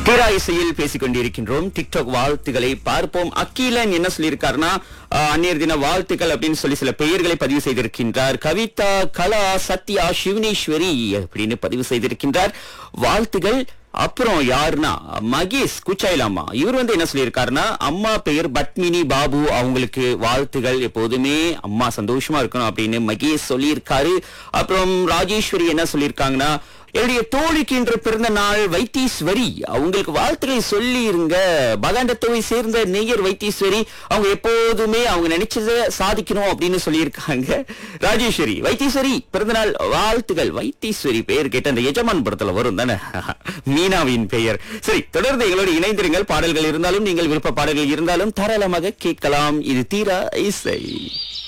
தீரா இசையில் பேசிக் கொண்டிருக்கின்றோம். டிக்டாக் வாழ்த்துக்களை பார்ப்போம். அகிலன் என்ன சொல்லியிருக்காருன்னா, அந்நியர் தின வாழ்த்துக்கள் அப்படின்னு சொல்லி சில பெயர்களை பதிவு செய்திருக்கின்றார். கவிதா, கலா, சத்யா, சிவனேஸ்வரி அப்படின்னு பதிவு செய்திருக்கின்றார். வாழ்த்துகள். அப்புறம் யாருன்னா மகேஷ் குச்சாயிலாமா, இவர் என்ன சொல்லியிருக்காருன்னா, அம்மா பெயர் பத்மினி பாபு, அவங்களுக்கு வாழ்த்துகள், எப்போதுமே அம்மா சந்தோஷமா இருக்கணும் அப்படின்னு மகேஷ் சொல்லியிருக்காரு. அப்புறம் ராஜேஸ்வரி என்ன சொல்லியிருக்காங்கன்னா, என்னுடைய தோழிக்கு இன்று பிறந்த நாள் வைத்தீஸ்வரி, அவங்களுக்கு வாழ்த்துக்களை சொல்லி இருங்க. பகாண்டத்தை சேர்ந்த நேயர் வைத்தீஸ்வரி, அவங்க எப்போதுமே அவங்க நினைச்சதை சாதிக்கணும் அப்படின்னு சொல்லியிருக்காங்க. ராஜேஸ்வரி, வைத்தீஸ்வரி பிறந்தநாள் வாழ்த்துகள். வைத்தீஸ்வரி பெயர் கேட்ட அந்த எஜமான் படத்துல வரும் தானே, மீனாவின் பெயர். சரி, தொடர்ந்து எங்களோடு இணைந்திருங்கள். பாடல்கள் இருந்தாலும், நீங்கள் விருப்ப பாடல்கள் இருந்தாலும் தாராளமாக கேட்கலாம். இது தீரா இசை.